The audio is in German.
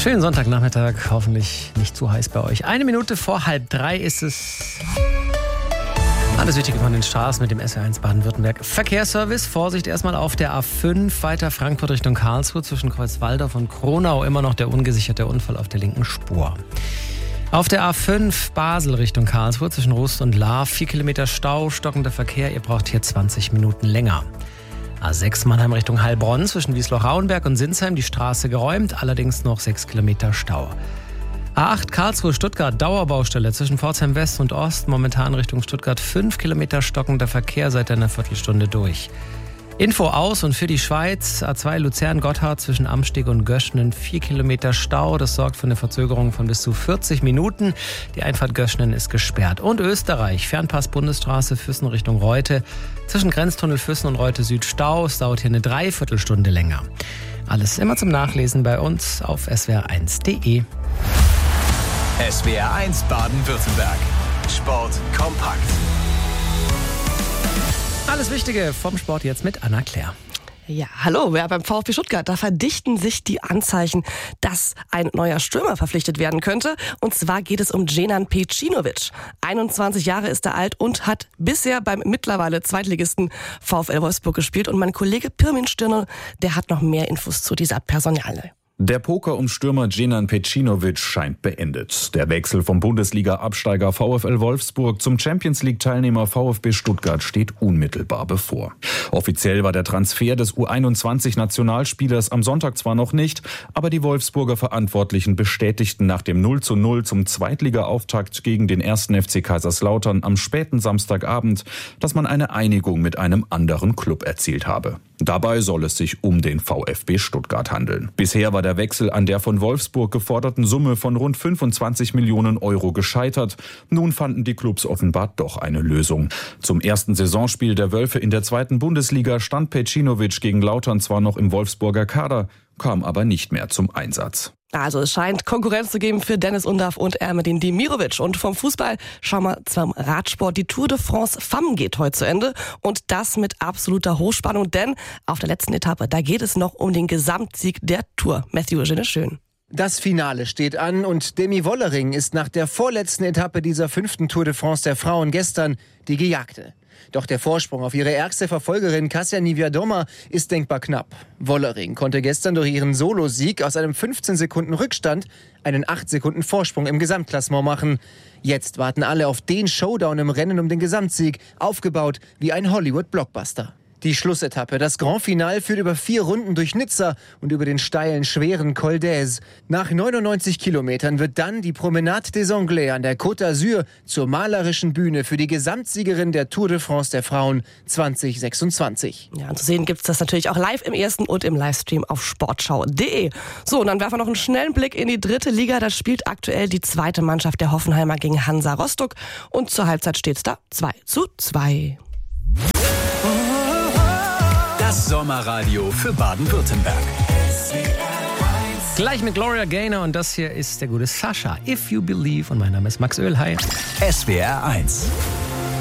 Schönen Sonntagnachmittag, hoffentlich nicht zu heiß bei euch. 1 Minute vor 2:30 ist es. Alles Wichtige von den Straßen mit dem SR1 Baden-Württemberg. Verkehrsservice, Vorsicht erstmal auf der A5, weiter Frankfurt Richtung Karlsruhe zwischen Kreuzwaldorf und Kronau. Immer noch der ungesicherte Unfall auf der linken Spur. Auf der A5 Basel Richtung Karlsruhe zwischen Rust und Lahr 4 Kilometer Stau, stockender Verkehr. Ihr braucht hier 20 Minuten länger. A6 Mannheim Richtung Heilbronn zwischen Wiesloch-Rauenberg und Sinsheim die Straße geräumt, allerdings noch 6 Kilometer Stau. A8 Karlsruhe-Stuttgart Dauerbaustelle zwischen Pforzheim West und Ost, momentan Richtung Stuttgart 5 Kilometer stockender Verkehr seit einer Viertelstunde durch. Info aus und für die Schweiz, A2 Luzern-Gotthard zwischen Amsteg und Göschnen 4 Kilometer Stau. Das sorgt für eine Verzögerung von bis zu 40 Minuten. Die Einfahrt Göschnen ist gesperrt. Und Österreich, Fernpass Bundesstraße Füssen Richtung Reute. Zwischen Grenztunnel Füssen und Reute Süd Stau. Es dauert hier eine Dreiviertelstunde länger. Alles immer zum Nachlesen bei uns auf swr1.de. SWR1 Baden-Württemberg. Sport kompakt. Alles Wichtige vom Sport jetzt mit Anna Claire. Ja, hallo, beim VfB Stuttgart, da verdichten sich die Anzeichen, dass ein neuer Stürmer verpflichtet werden könnte. Und zwar geht es um Dženan Pejcinović. 21 Jahre ist er alt und hat bisher beim mittlerweile Zweitligisten VfL Wolfsburg gespielt. Und mein Kollege Pirmin Stirner, der hat noch mehr Infos zu dieser Personalie. Der Poker um Stürmer Dženan Pejcinović scheint beendet. Der Wechsel vom Bundesliga-Absteiger VfL Wolfsburg zum Champions-League-Teilnehmer VfB Stuttgart steht unmittelbar bevor. Offiziell war der Transfer des U21-Nationalspielers am Sonntag zwar noch nicht, aber die Wolfsburger Verantwortlichen bestätigten nach dem 0:0 zum Zweitliga-Auftakt gegen den 1. FC Kaiserslautern am späten Samstagabend, dass man eine Einigung mit einem anderen Klub erzielt habe. Dabei soll es sich um den VfB Stuttgart handeln. Bisher war der Wechsel an der von Wolfsburg geforderten Summe von rund 25 Millionen Euro gescheitert. Nun fanden die Clubs offenbar doch eine Lösung. Zum ersten Saisonspiel der Wölfe in der 2. Bundesliga stand Pejcinović gegen Lautern zwar noch im Wolfsburger Kader, kam aber nicht mehr zum Einsatz. Also es scheint Konkurrenz zu geben für Dennis Undav und Ermedin Demirovic. Und vom Fußball schauen wir zum Radsport. Die Tour de France Femmes geht heute zu Ende und das mit absoluter Hochspannung, denn auf der letzten Etappe, da geht es noch um den Gesamtsieg der Tour. Matthew Eugene Schön. Das Finale steht an und Demi Wollering ist nach der vorletzten Etappe dieser 5. Tour de France der Frauen gestern die Gejagte. Doch der Vorsprung auf ihre ärgste Verfolgerin Kasia Niewiadoma ist denkbar knapp. Wollering konnte gestern durch ihren Solosieg aus einem 15 Sekunden Rückstand einen 8 Sekunden Vorsprung im Gesamtklassement machen. Jetzt warten alle auf den Showdown im Rennen um den Gesamtsieg, aufgebaut wie ein Hollywood-Blockbuster. Die Schlussetappe, das Grand Finale, führt über 4 Runden durch Nizza und über den steilen, schweren Col d'Aise. Nach 99 Kilometern wird dann die Promenade des Anglais an der Côte d'Azur zur malerischen Bühne für die Gesamtsiegerin der Tour de France der Frauen 2026. Ja, und zu sehen gibt's das natürlich auch live im ersten und im Livestream auf sportschau.de. So, und dann werfen wir noch einen schnellen Blick in die 3. Liga. Da spielt aktuell die 2. Mannschaft der Hoffenheimer gegen Hansa Rostock. Und zur Halbzeit steht's da 2:2. Das Sommerradio für Baden-Württemberg. Gleich mit Gloria Gaynor und das hier ist der gute Sascha. If You Believe und mein Name ist Max Oehl. Hi. SWR1